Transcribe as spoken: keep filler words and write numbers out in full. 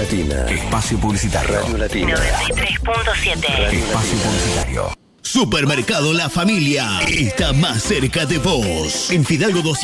Latina. Espacio publicitario. Radio Latina. noventa y tres punto siete. Espacio publicitario. Supermercado La Familia está más cerca de vos. En Fidalgo doscientos